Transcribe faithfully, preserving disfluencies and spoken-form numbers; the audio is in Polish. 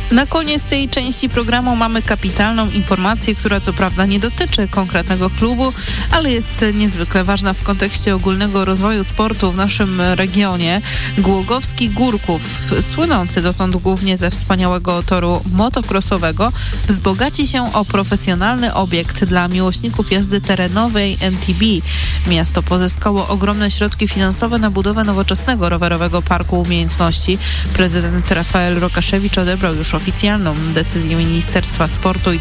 Na koniec tej części programu mamy kapitalną informację, która co prawda nie dotyczy konkretnego klubu, ale jest niezwykle ważna w kontekście ogólnego rozwoju sportu w naszym regionie. Głogowski Górków, słynący dotąd głównie ze wspaniałego toru motocrossowego, wzbogaci się o profesjonalny obiekt dla miłośników jazdy terenowej M T B. Miasto pozyskało ogromne środki finansowe na budowę nowoczesnego rowerowego parku umiejętności. Prezydent Rafael Rokaszewicz odebrał już oficjalną decyzję Ministerstwa Sportu i